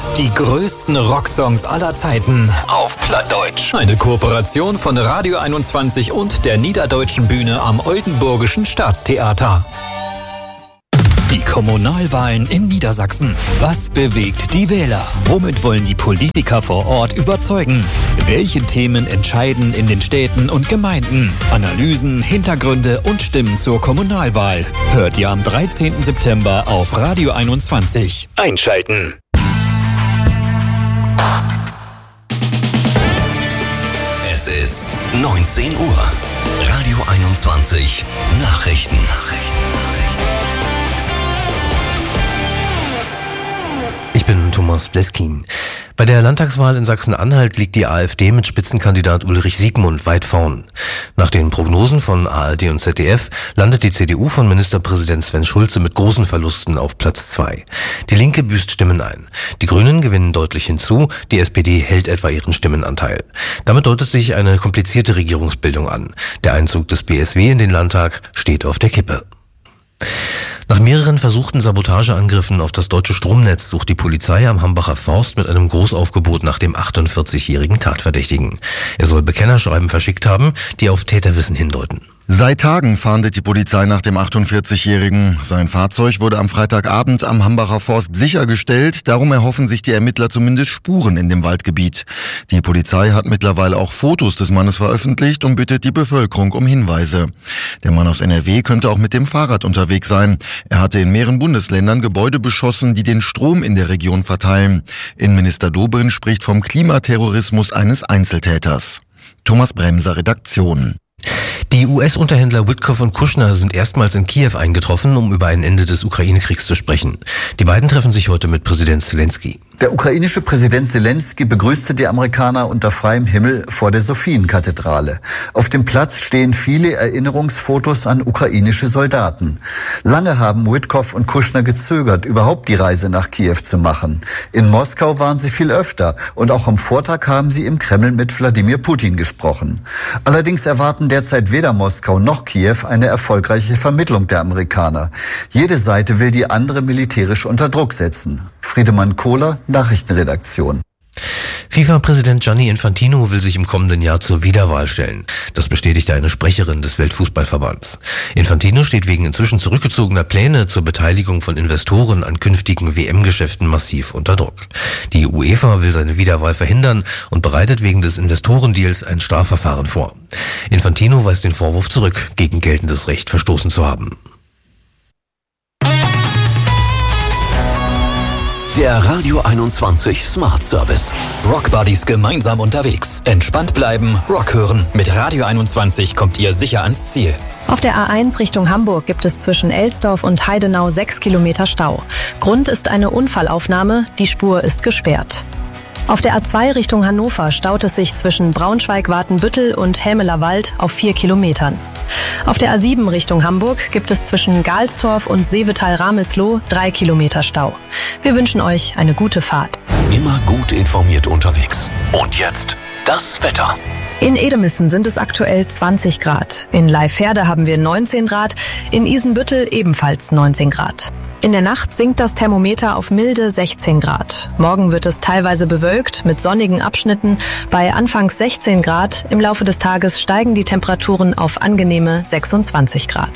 Die größten Rocksongs aller Zeiten auf Plattdeutsch. Eine Kooperation von Radio 21 und der Niederdeutschen Bühne am Oldenburgischen Staatstheater. Die Kommunalwahlen in Niedersachsen. Was bewegt die Wähler? Womit wollen die Politiker vor Ort überzeugen? Welche Themen entscheiden in den Städten und Gemeinden? Analysen, Hintergründe und Stimmen zur Kommunalwahl. Hört ihr am 13. September auf Radio 21. Einschalten. Es ist 19 Uhr. Radio 21 Nachrichten. Ich bin Thomas Bleskin. Bei der Landtagswahl in Sachsen-Anhalt liegt die AfD mit Spitzenkandidat Ulrich Siegmund weit vorn. Nach den Prognosen von ARD und ZDF landet die CDU von Ministerpräsident Sven Schulze mit großen Verlusten auf Platz 2. Die Linke büßt Stimmen ein. Die Grünen gewinnen deutlich hinzu, die SPD hält etwa ihren Stimmenanteil. Damit deutet sich eine komplizierte Regierungsbildung an. Der Einzug des BSW in den Landtag steht auf der Kippe. Nach mehreren versuchten Sabotageangriffen auf das deutsche Stromnetz sucht die Polizei am Hambacher Forst mit einem Großaufgebot nach dem 48-jährigen Tatverdächtigen. Er soll Bekennerschreiben verschickt haben, die auf Täterwissen hindeuten. Seit Tagen fahndet die Polizei nach dem 48-Jährigen. Sein Fahrzeug wurde am Freitagabend am Hambacher Forst sichergestellt. Darum erhoffen sich die Ermittler zumindest Spuren in dem Waldgebiet. Die Polizei hat mittlerweile auch Fotos des Mannes veröffentlicht und bittet die Bevölkerung um Hinweise. Der Mann aus NRW könnte auch mit dem Fahrrad unterwegs sein. Er hatte in mehreren Bundesländern Gebäude beschossen, die den Strom in der Region verteilen. Innenminister Dobrindt spricht vom Klimaterrorismus eines Einzeltäters. Thomas Bremser, Redaktion. Die US-Unterhändler Witkoff und Kushner sind erstmals in Kiew eingetroffen, um über ein Ende des Ukraine-Kriegs zu sprechen. Die beiden treffen sich heute mit Präsident Zelensky. Der ukrainische Präsident Zelensky begrüßte die Amerikaner unter freiem Himmel vor der Sophienkathedrale. Auf dem Platz stehen viele Erinnerungsfotos an ukrainische Soldaten. Lange haben Witkoff und Kushner gezögert, überhaupt die Reise nach Kiew zu machen. In Moskau waren sie viel öfter und auch am Vortag haben sie im Kreml mit Wladimir Putin gesprochen. Allerdings erwarten derzeit weder Moskau noch Kiew eine erfolgreiche Vermittlung der Amerikaner. Jede Seite will die andere militärisch unter Druck setzen. Friedemann Kohler, Nachrichtenredaktion. FIFA-Präsident Gianni Infantino will sich im kommenden Jahr zur Wiederwahl stellen. Das bestätigte eine Sprecherin des Weltfußballverbands. Infantino steht wegen inzwischen zurückgezogener Pläne zur Beteiligung von Investoren an künftigen WM-Geschäften massiv unter Druck. Die UEFA will seine Wiederwahl verhindern und bereitet wegen des Investorendeals ein Strafverfahren vor. Infantino weist den Vorwurf zurück, gegen geltendes Recht verstoßen zu haben. Der Radio 21 Smart Service. Rockbuddies gemeinsam unterwegs. Entspannt bleiben, Rock hören. Mit Radio 21 kommt ihr sicher ans Ziel. Auf der A1 Richtung Hamburg gibt es zwischen Elsdorf und Heidenau 6 Kilometer Stau. Grund ist eine Unfallaufnahme, die Spur ist gesperrt. Auf der A2 Richtung Hannover staut es sich zwischen Braunschweig-Watenbüttel und Hämelerwald auf 4 Kilometern. Auf der A7 Richtung Hamburg gibt es zwischen Galstorf und Seevetal-Ramelsloh 3 Kilometer Stau. Wir wünschen euch eine gute Fahrt. Immer gut informiert unterwegs. Und jetzt das Wetter. In Edemissen sind es aktuell 20 Grad. In Leiferde haben wir 19 Grad, in Isenbüttel ebenfalls 19 Grad. In der Nacht sinkt das Thermometer auf milde 16 Grad. Morgen wird es teilweise bewölkt mit sonnigen Abschnitten bei anfangs 16 Grad. Im Laufe des Tages steigen die Temperaturen auf angenehme 26 Grad.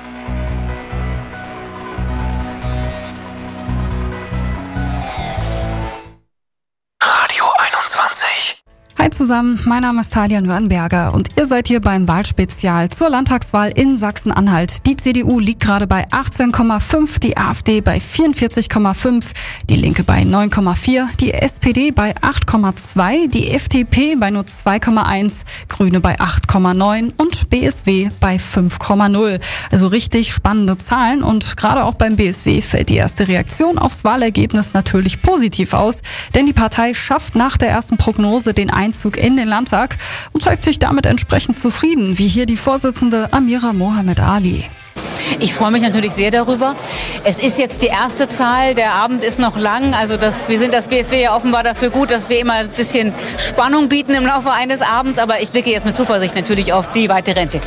Radio 21. Hi zusammen, mein Name ist Talia Nürnberger und ihr seid hier beim Wahlspezial zur Landtagswahl in Sachsen-Anhalt. Die CDU liegt gerade bei 18,5, die AfD bei 44,5, die Linke bei 9,4, die SPD bei 8,2, die FDP bei nur 2,1, Grüne bei 8,9 und BSW bei 5,0. Also richtig spannende Zahlen und gerade auch beim BSW fällt die erste Reaktion aufs Wahlergebnis natürlich positiv aus, denn die Partei schafft nach der ersten Prognose den Einzug in den Landtag und zeigt sich damit entsprechend zufrieden, wie hier die Vorsitzende Amira Mohamed Ali. Ich freue mich natürlich sehr darüber. Es ist jetzt die erste Zahl, der Abend ist noch lang. Also wir sind das BSW ja offenbar dafür gut, dass wir immer ein bisschen Spannung bieten im Laufe eines Abends. Aber ich blicke jetzt mit Zuversicht natürlich auf die weitere Entwicklung.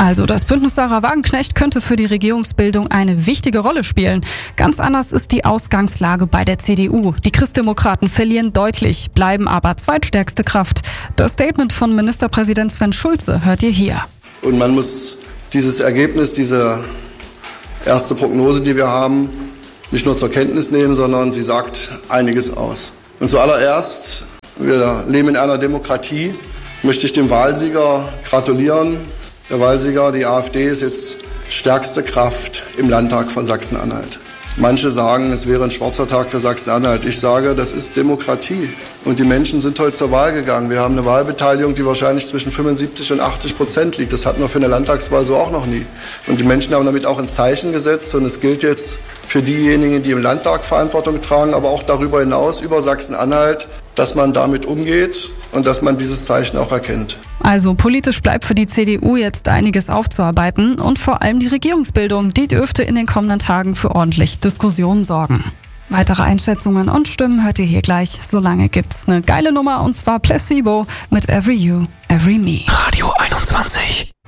Also das Bündnis Sarah Wagenknecht könnte für die Regierungsbildung eine wichtige Rolle spielen. Ganz anders ist die Ausgangslage bei der CDU. Die Christdemokraten verlieren deutlich, bleiben aber zweitstärkste Kraft. Das Statement von Ministerpräsident Sven Schulze hört ihr hier. Und man muss dieses Ergebnis, diese erste Prognose, die wir haben, nicht nur zur Kenntnis nehmen, sondern sie sagt einiges aus. Und zuallererst, wir leben in einer Demokratie, möchte ich dem Wahlsieger gratulieren. Der Wahlsieger, die AfD, ist jetzt stärkste Kraft im Landtag von Sachsen-Anhalt. Manche sagen, es wäre ein schwarzer Tag für Sachsen-Anhalt. Ich sage, das ist Demokratie. Und die Menschen sind heute zur Wahl gegangen. Wir haben eine Wahlbeteiligung, die wahrscheinlich zwischen 75% und 80% liegt. Das hatten wir für eine Landtagswahl so auch noch nie. Und die Menschen haben damit auch ein Zeichen gesetzt. Und es gilt jetzt für diejenigen, die im Landtag Verantwortung tragen, aber auch darüber hinaus, über Sachsen-Anhalt, dass man damit umgeht und dass man dieses Zeichen auch erkennt. Also politisch bleibt für die CDU jetzt einiges aufzuarbeiten und vor allem die Regierungsbildung, die dürfte in den kommenden Tagen für ordentlich Diskussionen sorgen. Weitere Einschätzungen und Stimmen hört ihr hier gleich. Solange gibt's eine geile Nummer und zwar Placebo mit Every You, Every Me. Radio 21.